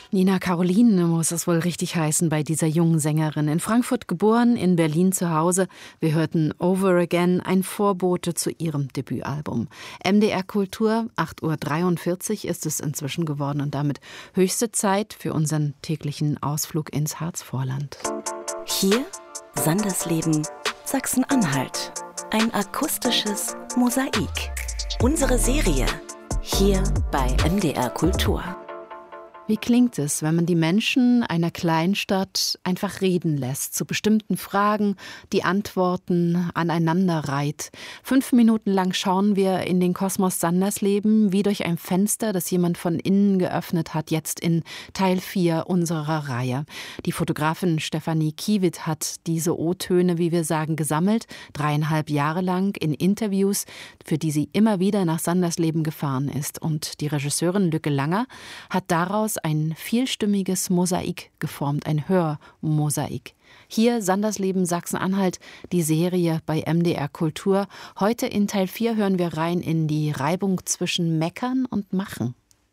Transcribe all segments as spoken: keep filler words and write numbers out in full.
Nina Caroline muss es wohl richtig heißen bei dieser jungen Sängerin. In Frankfurt geboren, in Berlin zu Hause. Wir hörten Over Again, ein Vorbote zu ihrem Debütalbum. M D R Kultur, acht Uhr dreiundvierzig ist es inzwischen geworden und damit höchste Zeit für unseren täglichen Ausflug ins Harzvorland. Hier Sandersleben, Sachsen-Anhalt. Ein akustisches Mosaik. Unsere Serie hier bei M D R Kultur. Wie klingt es, wenn man die Menschen einer Kleinstadt einfach reden lässt, zu bestimmten Fragen, die Antworten aneinander reiht? Fünf Minuten lang schauen wir in den Kosmos Sandersleben, wie durch ein Fenster, das jemand von innen geöffnet hat, jetzt in Teil vier unserer Reihe. Die Fotografin Stefanie Kiewit hat diese O-Töne, wie wir sagen, gesammelt, dreieinhalb Jahre lang in Interviews, für die sie immer wieder nach Sandersleben gefahren ist. Und die Regisseurin Lücke Langer hat daraus ein vielstimmiges Mosaik geformt, ein Hörmosaik. Hier Sandersleben Sachsen-Anhalt, die Serie bei M D R Kultur. Heute in Teil vier hören wir rein in die Reibung zwischen Meckern und Machen.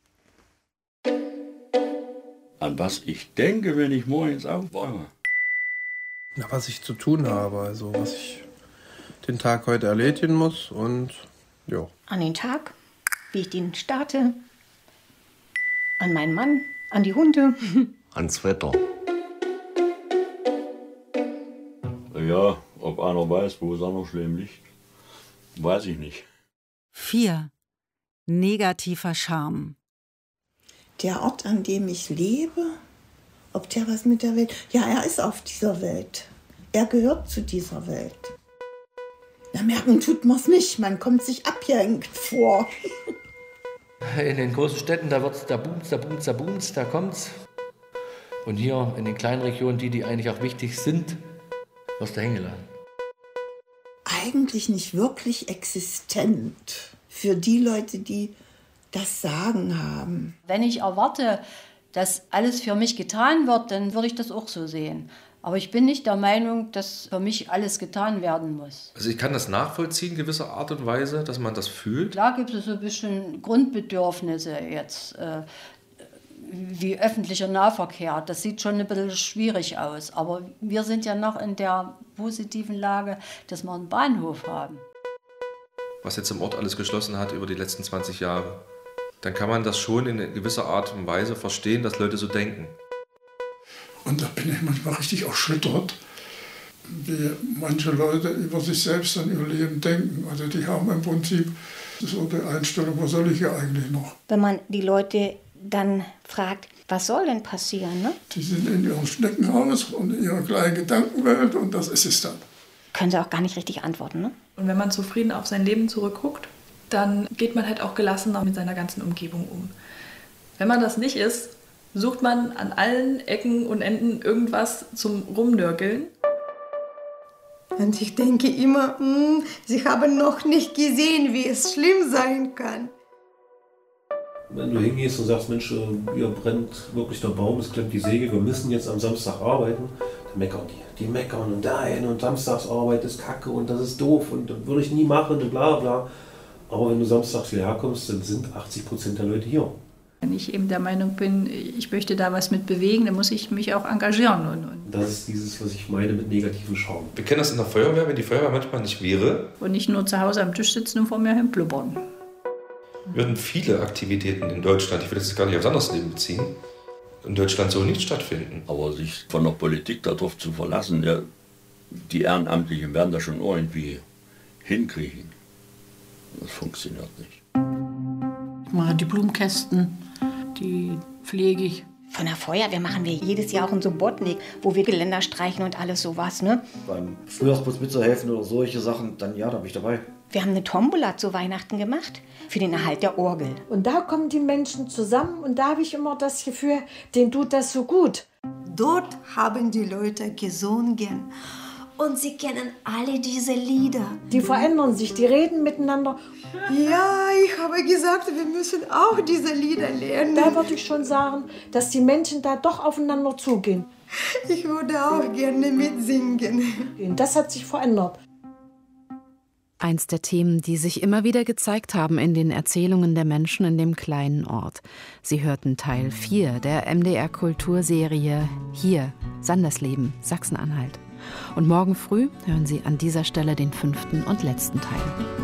An was ich denke, wenn ich morgens aufwache? Na, was ich zu tun habe, also was ich den Tag heute erledigen muss und ja. An den Tag, wie ich den starte. An meinen Mann, an die Hunde. Ans Wetter. Ja, ob einer weiß, wo Sandersleben liegt, weiß ich nicht. vier. Negativer Charme. Der Ort, an dem ich lebe, ob der was mit der Welt... Ja, er ist auf dieser Welt. Er gehört zu dieser Welt. Na, merken tut man es nicht, man kommt sich abgehängt vor. In den großen Städten, da wird's, da boomt's, da boomt's, da boomt's, da kommt's. Und hier in den kleinen Regionen, die, die eigentlich auch wichtig sind, wirst du hängen gelassen. Eigentlich nicht wirklich existent für die Leute, die das Sagen haben. Wenn ich erwarte, dass alles für mich getan wird, dann würde ich das auch so sehen. Aber ich bin nicht der Meinung, dass für mich alles getan werden muss. Also ich kann das nachvollziehen, in gewisser Art und Weise, dass man das fühlt. Klar gibt es so ein bisschen Grundbedürfnisse jetzt, äh, wie öffentlicher Nahverkehr. Das sieht schon ein bisschen schwierig aus. Aber wir sind ja noch in der positiven Lage, dass wir einen Bahnhof haben. Was jetzt im Ort alles geschlossen hat über die letzten zwanzig Jahre, dann kann man das schon in gewisser Art und Weise verstehen, dass Leute so denken. Und da bin ich manchmal richtig erschüttert, wie manche Leute über sich selbst und ihr Leben denken. Also die haben im Prinzip so die Einstellung, was soll ich hier eigentlich noch? Wenn man die Leute dann fragt, was soll denn passieren, ne? Die sind in ihrem Schneckenhaus und in ihrer kleinen Gedankenwelt und das ist es dann. Können sie auch gar nicht richtig antworten, ne? Und wenn man zufrieden auf sein Leben zurückguckt, dann geht man halt auch gelassener mit seiner ganzen Umgebung um. Wenn man das nicht ist, sucht man an allen Ecken und Enden irgendwas zum Rumnörgeln. Und ich denke immer, mh, sie haben noch nicht gesehen, wie es schlimm sein kann. Wenn du hingehst und sagst, Mensch, hier brennt wirklich der Baum, es klemmt die Säge, wir müssen jetzt am Samstag arbeiten, dann meckern die. Die meckern und dahin und Samstagsarbeit ist kacke und das ist doof und das würde ich nie machen und bla bla. Aber wenn du samstags hierher kommst, dann sind achtzig Prozent der Leute hier. Wenn ich eben der Meinung bin, ich möchte da was mit bewegen, dann muss ich mich auch engagieren. Und, und das ist dieses, was ich meine mit negativen Charme. Wir kennen das in der Feuerwehr, wenn die Feuerwehr manchmal nicht wäre. Und nicht nur zu Hause am Tisch sitzen und vor mir hin blubbern. Würden viele Aktivitäten in Deutschland, ich will das gar nicht auf Sandersleben beziehen, in Deutschland so nicht stattfinden. Aber sich von der Politik darauf zu verlassen, ja, die Ehrenamtlichen werden das schon irgendwie hinkriegen. Das funktioniert nicht. Ich mache die Blumenkästen, die pflege ich. Von der Feuerwehr machen wir jedes Jahr auch einen Subotnik, wo wir Geländer streichen und alles sowas, ne? Beim Frühjahrsputz mitzuhelfen oder solche Sachen, dann ja, da bin ich dabei. Wir haben eine Tombola zu Weihnachten gemacht, für den Erhalt der Orgel. Und da kommen die Menschen zusammen und da habe ich immer das Gefühl, denen tut das so gut. Dort haben die Leute gesungen. Und sie kennen alle diese Lieder. Die verändern sich, die reden miteinander. Ja, ich habe gesagt, wir müssen auch diese Lieder lernen. Da würde ich schon sagen, dass die Menschen da doch aufeinander zugehen. Ich würde auch gerne mitsingen. Das hat sich verändert. Eins der Themen, die sich immer wieder gezeigt haben in den Erzählungen der Menschen in dem kleinen Ort. Sie hörten Teil vier der M D R-Kulturserie Hier, Sandersleben, Sachsen-Anhalt. Und morgen früh hören Sie an dieser Stelle den fünften und letzten Teil.